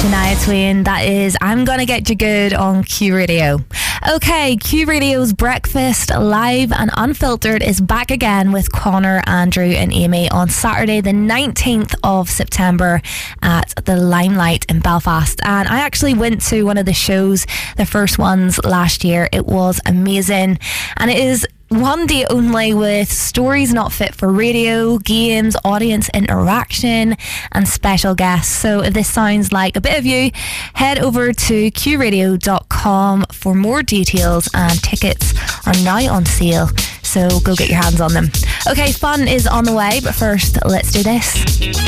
Shania Twain. That is I'm Gonna Get You Good on Q Radio. Okay, Q Radio's Breakfast Live and Unfiltered is back again with Connor, Andrew and Amy on Saturday the 19th of September at the Limelight in Belfast. And I actually went to one of the shows, the first ones last year. It was amazing, and it is one day only with stories not fit for radio, games, audience interaction and special guests. So if this sounds like a bit of you, head over to qradio.com for more details, and tickets are now on sale, so go get your hands on them. Okay, fun is on the way, but first let's do this.